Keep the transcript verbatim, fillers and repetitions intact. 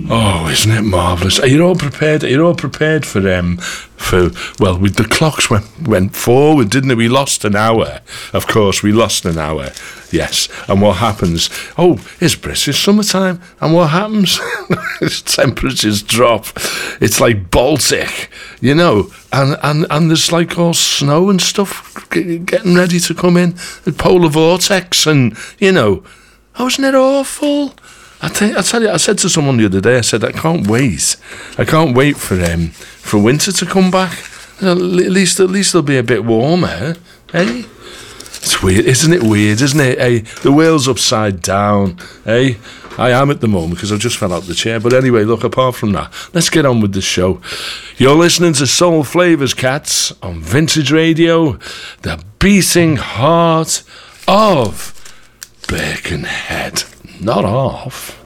Oh, isn't it marvellous? Are you all prepared? Are you all prepared for um for well, with the clocks went went forward, didn't it? We lost an hour. Of course, we lost an hour. Yes. And what happens? Oh, it's British summertime. And what happens? Temperatures drop. It's like Baltic, you know. And, and, and there's like all snow and stuff getting ready to come in. The polar vortex and, you know. Oh, isn't it awful? I tell, I tell you, I said to someone the other day, I said, I can't wait. I can't wait for um, for winter to come back. At least, at least it'll be a bit warmer, eh? It's weird, isn't it weird, isn't it? Eh? The world's upside down, eh? I am at the moment because I just fell out of the chair. But anyway, look, apart from that, let's get on with the show. You're listening to Soul Flavours, cats, on Vintage Radio, the beating heart of Birkenhead. Not off.